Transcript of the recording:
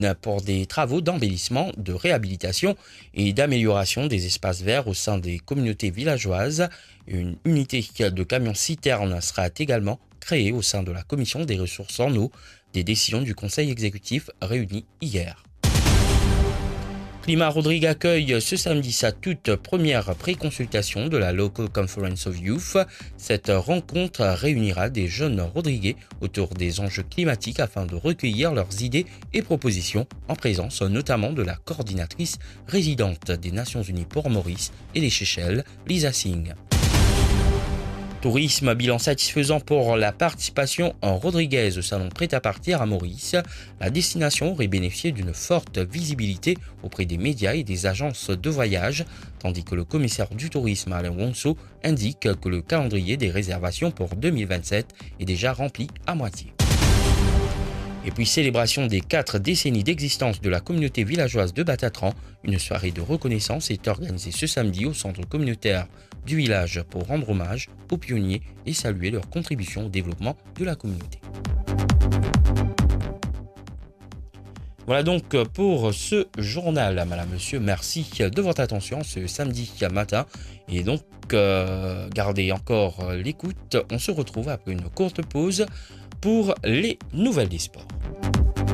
pour des travaux d'embellissement, de réhabilitation et d'amélioration des espaces verts au sein des communautés villageoises. Une unité de camions-citernes sera également créée au sein de la commission des ressources en eau, des décisions du conseil exécutif réuni hier. Climat Rodrigue accueille ce samedi sa toute première pré-consultation de la Local Conference of Youth. Cette rencontre réunira des jeunes rodriguais autour des enjeux climatiques afin de recueillir leurs idées et propositions en présence notamment de la coordinatrice résidente des Nations Unies pour Maurice et les Seychelles, Lisa Singh. Tourisme, bilan satisfaisant pour la participation en rodriguaise au salon prêt-à-partir à Maurice. La destination aurait bénéficié d'une forte visibilité auprès des médias et des agences de voyage, tandis que le commissaire du tourisme Alain Wonso indique que le calendrier des réservations pour 2027 est déjà rempli à moitié. Et puis, célébration des 4 décennies d'existence de la communauté villageoise de Batatran, une soirée de reconnaissance est organisée ce samedi au centre communautaire du village pour rendre hommage aux pionniers et saluer leur contribution au développement de la communauté. Voilà donc pour ce journal. Madame, monsieur, merci de votre attention ce samedi matin. Et donc, gardez encore l'écoute. On se retrouve après une courte pause pour les nouvelles des sports.